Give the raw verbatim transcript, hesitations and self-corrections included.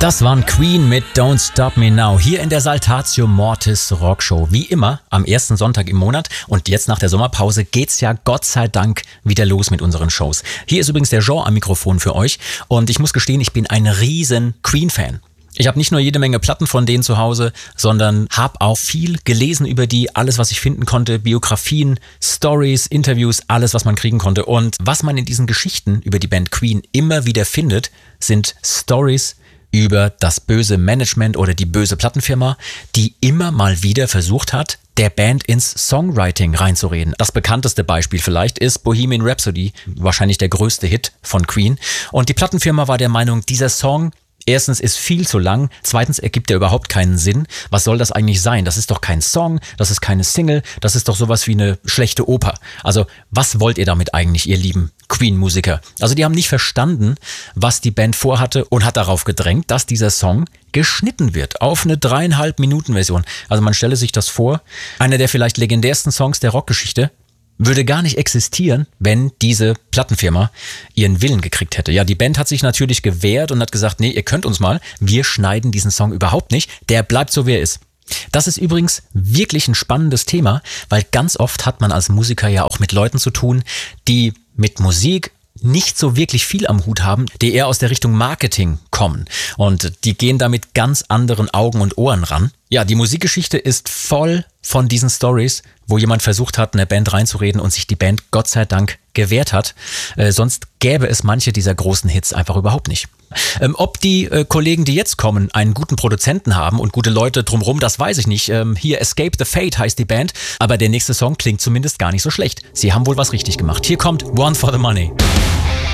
Das waren Queen mit Don't Stop Me Now hier in der Saltatio Mortis Rockshow. Wie immer am ersten Sonntag im Monat und jetzt nach der Sommerpause geht's ja Gott sei Dank wieder los mit unseren Shows. Hier ist übrigens der Jean am Mikrofon für euch und ich muss gestehen, ich bin ein riesen Queen-Fan. Ich habe nicht nur jede Menge Platten von denen zu Hause, sondern habe auch viel gelesen über die, alles was ich finden konnte, Biografien, Stories, Interviews, alles was man kriegen konnte. Und was man in diesen Geschichten über die Band Queen immer wieder findet, sind Stories über das böse Management oder die böse Plattenfirma, die immer mal wieder versucht hat, der Band ins Songwriting reinzureden. Das bekannteste Beispiel vielleicht ist Bohemian Rhapsody, wahrscheinlich der größte Hit von Queen. Und die Plattenfirma war der Meinung, dieser Song erstens ist viel zu lang, zweitens ergibt er überhaupt keinen Sinn. Was soll das eigentlich sein? Das ist doch kein Song, das ist keine Single, das ist doch sowas wie eine schlechte Oper. Also was wollt ihr damit eigentlich, ihr lieben Queen-Musiker? Also die haben nicht verstanden, was die Band vorhatte und hat darauf gedrängt, dass dieser Song geschnitten wird auf eine dreieinhalb Minuten Version. Also man stelle sich das vor, einer der vielleicht legendärsten Songs der Rockgeschichte würde gar nicht existieren, wenn diese Plattenfirma ihren Willen gekriegt hätte. Ja, die Band hat sich natürlich gewehrt und hat gesagt, nee, ihr könnt uns mal, wir schneiden diesen Song überhaupt nicht, der bleibt so, wie er ist. Das ist übrigens wirklich ein spannendes Thema, weil ganz oft hat man als Musiker ja auch mit Leuten zu tun, die mit Musik nicht so wirklich viel am Hut haben, die eher aus der Richtung Marketing kommen. Und die gehen da mit ganz anderen Augen und Ohren ran. Ja, die Musikgeschichte ist voll von diesen Stories, wo jemand versucht hat, in eine Band reinzureden und sich die Band Gott sei Dank gewehrt hat. Äh, sonst gäbe es manche dieser großen Hits einfach überhaupt nicht. Ähm, ob die äh, Kollegen, die jetzt kommen, einen guten Produzenten haben und gute Leute drumherum, das weiß ich nicht. Ähm, hier Escape the Fate heißt die Band, aber der nächste Song klingt zumindest gar nicht so schlecht. Sie haben wohl was richtig gemacht. Hier kommt One for the Money.